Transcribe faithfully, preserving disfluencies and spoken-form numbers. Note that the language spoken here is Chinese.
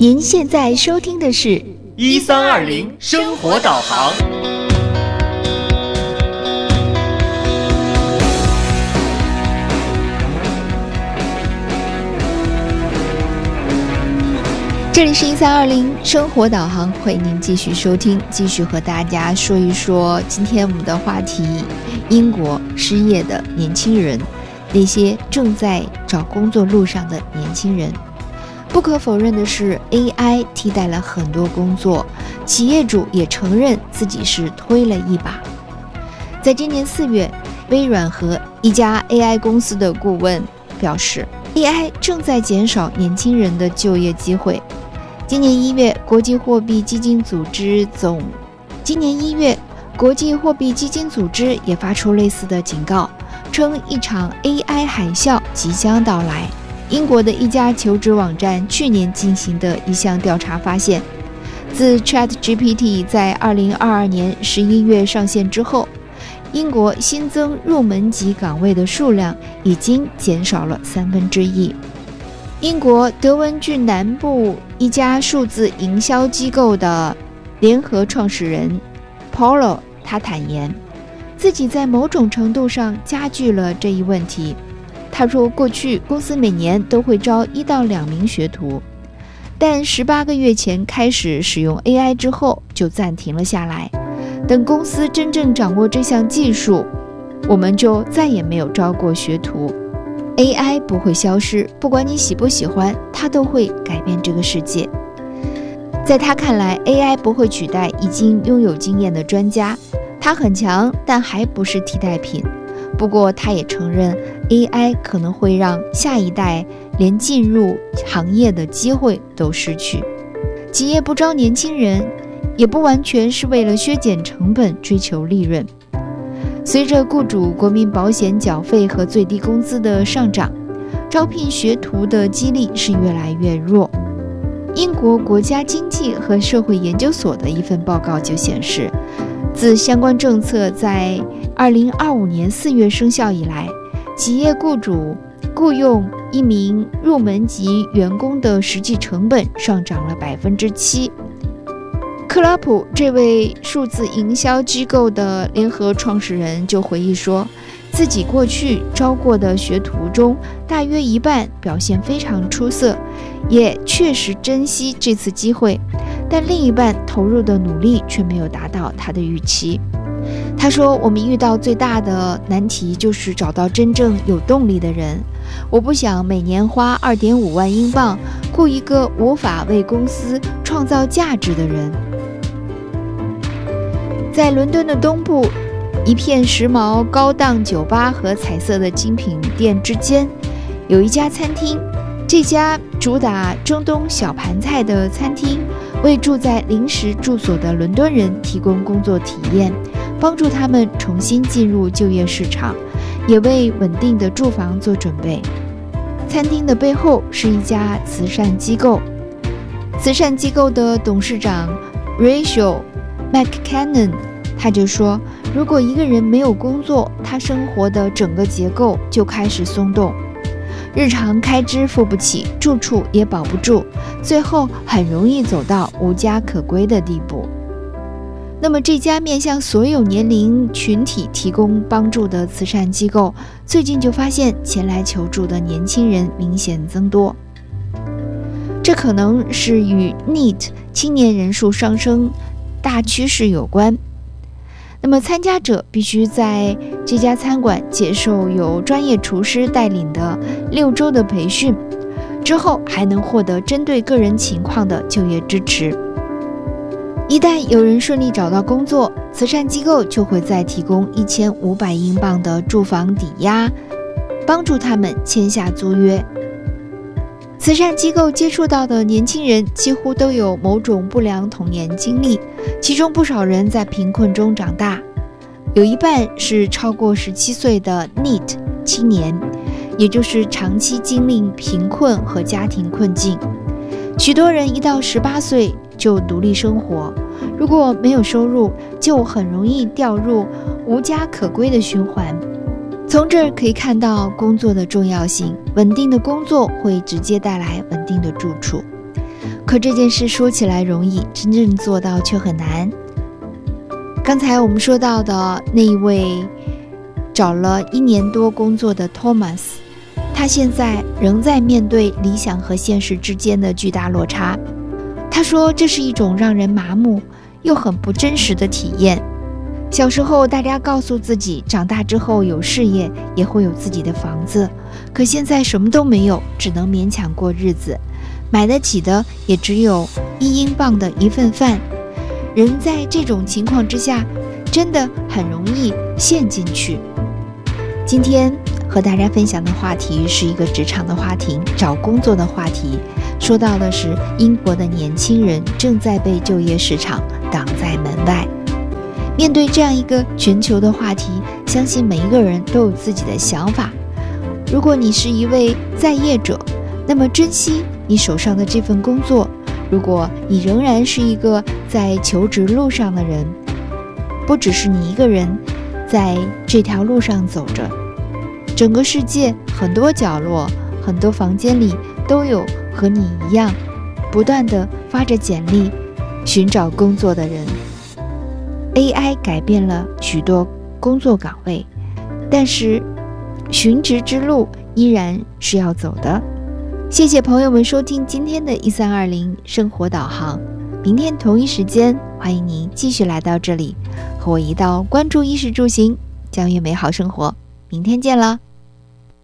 您现在收听的是一三二零生活导航。 这里是一三二零生活导航，欢迎您继续收听，继续和大家说一说今天我们的话题：英国失业的年轻人，那些正在找工作路上的年轻人。不可否认的是 A I 替代了很多工作，企业主也承认自己是推了一把。在今年四月，微软和一家 A I 公司的顾问表示， A I 正在减少年轻人的就业机会。今年一月，国际货币基金组织总今年一月，国际货币基金组织也发出类似的警告，称一场 A I 海啸即将到来。英国的一家求职网站去年进行的一项调查发现，自 ChatGPT 在二零二二年十一月上线之后，英国新增入门级岗位的数量已经减少了三分之一。英国德文郡南部一家数字营销机构的联合创始人 Paulo 他坦言，自己在某种程度上加剧了这一问题。他说，过去公司每年都会招一到两名学徒，但十八个月前开始使用 A I 之后就暂停了下来。等公司真正掌握这项技术，我们就再也没有招过学徒。A I 不会消失，不管你喜不喜欢，它都会改变这个世界。在他看来， A I 不会取代已经拥有经验的专家，它很强，但还不是替代品。不过他也承认 A I 可能会让下一代连进入行业的机会都失去。企业不招年轻人，也不完全是为了削减成本追求利润。随着雇主国民保险缴费和最低工资的上涨，招聘学徒的激励是越来越弱。英国国家经济和社会研究所的一份报告就显示，自相关政策在二零二五年四月生效以来，企业雇主雇佣一名入门级员工的实际成本上涨了百分之七。克拉普这位数字营销机构的联合创始人就回忆说，自己过去招过的学徒中，大约一半表现非常出色，也确实珍惜这次机会，但另一半投入的努力却没有达到他的预期。他说，我们遇到最大的难题就是找到真正有动力的人。我不想每年花 二点五万英镑雇一个无法为公司创造价值的人。在伦敦的东部，一片时髦高档酒吧和彩色的精品店之间，有一家餐厅。这家主打中东小盘菜的餐厅，为住在临时住所的伦敦人提供工作体验，帮助他们重新进入就业市场，也为稳定的住房做准备。餐厅的背后是一家慈善机构，慈善机构的董事长 Rachel McCannon 他就说，如果一个人没有工作，他生活的整个结构就开始松动，日常开支付不起，住处也保不住，最后很容易走到无家可归的地步。那么这家面向所有年龄群体提供帮助的慈善机构，最近就发现前来求助的年轻人明显增多。这可能是与 N E E T 青年人数上升大趋势有关。那么参加者必须在这家餐馆接受由专业厨师带领的六周的培训，之后还能获得针对个人情况的就业支持。一旦有人顺利找到工作，慈善机构就会再提供一千五百英镑的住房抵押，帮助他们签下租约。慈善机构接触到的年轻人几乎都有某种不良童年经历，其中不少人在贫困中长大，有一半是超过十七岁的 N E E T 青年，也就是长期经历贫困和家庭困境。许多人一到十八岁就独立生活，如果没有收入，就很容易掉入无家可归的循环。从这儿可以看到工作的重要性，稳定的工作会直接带来稳定的住处。 可这件事说起来容易，真正做到却很难。刚才我们说到的那一位找了一年多工作的 Thomas， 他现在仍在面对理想和现实之间的巨大落差。他说这是一种让人麻木又很不真实的体验。小时候大家告诉自己，长大之后有事业，也会有自己的房子，可现在什么都没有，只能勉强过日子，买得起的也只有一英镑的一份饭。人在这种情况之下，真的很容易陷进去。今天和大家分享的话题是一个职场的话题，找工作的话题，说到的是英国的年轻人正在被就业市场挡在门外。面对这样一个全球的话题，相信每一个人都有自己的想法。如果你是一位在业者，那么珍惜你手上的这份工作；如果你仍然是一个在求职路上的人，不只是你一个人在这条路上走着，整个世界很多角落、很多房间里都有和你一样不断地发着简历寻找工作的人。 A I 改变了许多工作岗位，但是寻职之路依然是要走的。谢谢朋友们收听今天的一三二零生活导航，明天同一时间欢迎您继续来到这里，和我一道关注衣食住行，将越美好生活。明天见了。